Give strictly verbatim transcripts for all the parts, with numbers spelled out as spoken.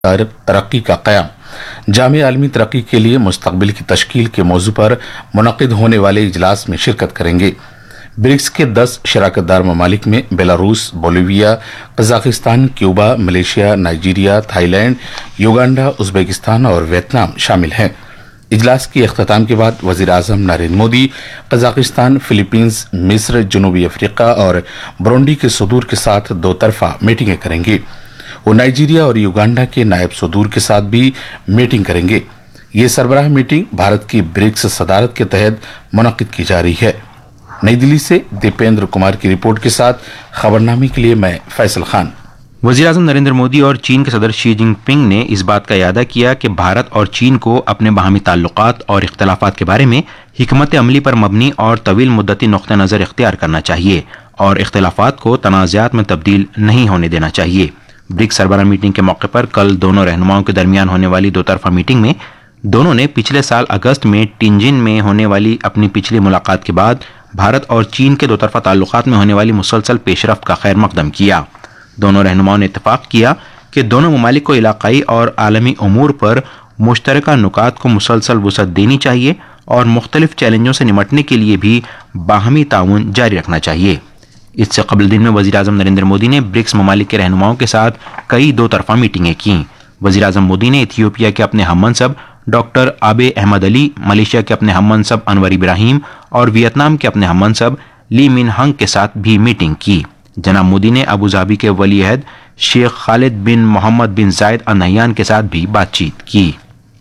ترقی کا قیام جامع عالمی ترقی کے لیے مستقبل کی تشکیل کے موضوع پر منعقد ہونے والے اجلاس میں شرکت کریں گے۔ برکس کے دس شراکت دار ممالک میں Belarus, Bolivia, Kazakhstan, Cuba, Malaysia, Nigeria, Thai land, Uganda, Uzbekistan اور ویتنام شامل ہیں۔ اجلاس کے اختتام کے بعد وزیر اعظم نریندر مودی قزاقستان، فلپینز، مصر، جنوبی افریقہ اور برونڈی کے صدور کے ساتھ دو طرفہ میٹنگیں کریں گے۔ وہ نائجیریا اور یوگانڈا کے نائب صدور کے ساتھ بھی میٹنگ کریں گے۔ یہ سربراہ میٹنگ بھارت کی برکس صدارت کے تحت منعقد کی جا رہی ہے۔ نئی دلی سے دیپیندر کمار کی رپورٹ کے ساتھ خبرنامے کے لیے میں فیصل خان۔ وزیر اعظم نریندر مودی اور چین کے صدر شی جن پنگ نے اس بات کا اعادہ کیا کہ بھارت اور چین کو اپنے باہمی تعلقات اور اختلافات کے بارے میں حکمت عملی پر مبنی اور طویل مدتی نقطہ نظر اختیار کرنا چاہیے اور اختلافات کو تنازعات میں تبدیل نہیں ہونے دینا چاہیے۔ برکس سربراہ میٹنگ کے موقع پر کل دونوں رہنماؤں کے درمیان ہونے والی دو طرفہ میٹنگ میں دونوں نے پچھلے سال اگست میں ٹینجن میں ہونے والی اپنی پچھلی ملاقات کے بعد بھارت اور چین کے دو طرفہ تعلقات میں ہونے والی مسلسل پیش رفت کا خیر مقدم کیا۔ دونوں رہنماؤں نے اتفاق کیا کہ دونوں ممالک کو علاقائی اور عالمی امور پر مشترکہ نکات کو مسلسل وسعت دینی چاہیے اور مختلف چیلنجوں سے نمٹنے کے لیے بھی باہمی تعاون جاری رکھنا چاہیے۔ اس سے قبل دن میں وزیر اعظم نریندر مودی نے برکس ممالک کے رہنماؤں کے ساتھ کئی دو طرفہ میٹنگیں کیں۔ وزیر اعظم مودی نے ایتھیوپیا کے اپنے ہم منصب ڈاکٹر آبے احمد علی، ملیشیا کے اپنے ہم منصب انور ابراہیم اور ویتنام کے اپنے ہم منصب لی من ہنگ کے ساتھ بھی میٹنگ کی۔ جناب مودی نے ابوظہبی کے ولی عہد شیخ خالد بن محمد بن زائد ال نہیان کے ساتھ بھی بات چیت کی۔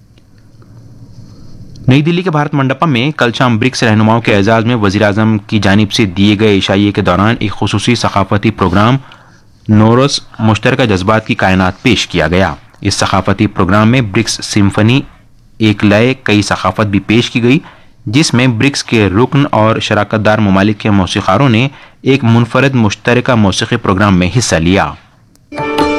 نئی دلی کے بھارت منڈپم میں کل شام برکس رہنماؤں کے اعزاز میں وزیر اعظم کی جانب سے دیے گئے عشائیے کے دوران ایک خصوصی ثقافتی پروگرام نورس مشترکہ جذبات کی کائنات پیش کیا گیا۔ اس ثقافتی پروگرام میں برکس سمفنی ایک لئے کئی ثقافت بھی پیش کی گئی، جس میں برکس کے رکن اور شراکت دار ممالک کے موسیقاروں نے ایک منفرد مشترکہ موسیقی پروگرام میں حصہ لیا۔